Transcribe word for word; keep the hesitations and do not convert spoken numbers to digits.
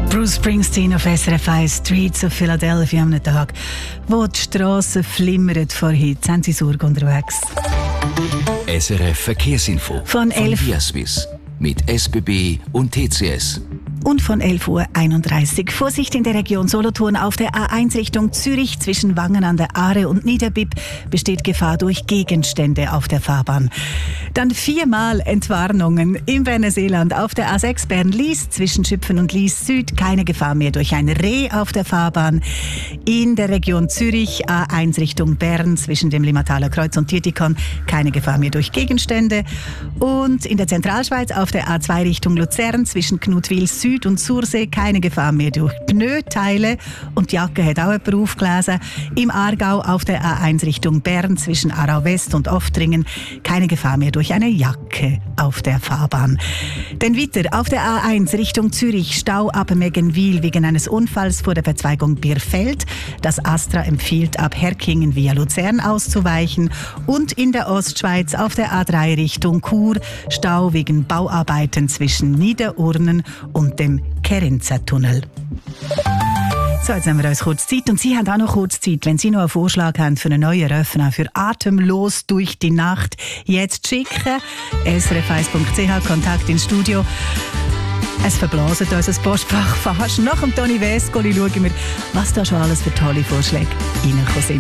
Bruce Springsteen auf S R F eins, Streets of Philadelphia am Tag, wo die Strassen flimmern vor heute. Sind Sie Sorge unterwegs? S R F Verkehrsinfo Von elf Via Swiss mit S B B und T C S. Und von elf Uhr einunddreißig. Vorsicht in der Region Solothurn auf der A eins Richtung Zürich zwischen Wangen an der Aare und Niederbipp besteht Gefahr durch Gegenstände auf der Fahrbahn. Dann viermal Entwarnungen im Berner auf der A sechs Bern-Lies zwischen Schüpfen und Lies Süd. Keine Gefahr mehr durch ein Reh auf der Fahrbahn. In der Region Zürich A eins Richtung Bern zwischen dem Limmataler Kreuz und Tietikon. Keine Gefahr mehr durch Gegenstände. Und in der Zentralschweiz auf der A zwei Richtung Luzern zwischen Knutwil Süd und Sursee keine Gefahr mehr durch Pneuteile. Und die Jacke hat auch jemand aufgelesen. Im Aargau auf der A eins Richtung Bern zwischen Aarau West und Oftringen keine Gefahr mehr durch eine Jacke auf der Fahrbahn. Denn weiter auf der A eins Richtung Zürich Stau ab Meggenwil wegen eines Unfalls vor der Verzweigung Bierfeld. Das Astra empfiehlt ab Herkingen via Luzern auszuweichen. Und in der Ostschweiz auf der A drei Richtung Chur Stau wegen Bauarbeiten zwischen Niederurnen und dem Kerinzer-Tunnel. So, jetzt haben wir uns kurz Zeit. Und Sie haben auch noch kurz Zeit, wenn Sie noch einen Vorschlag haben für einen neuen Refrain für «Atemlos durch die Nacht». Jetzt schicken. S R F eins punkt c h, Kontakt ins Studio. Es verblaset unser Postfach fast. Nach dem Toni Vescoli schauen wir, was da schon alles für tolle Vorschläge reingekommen sind.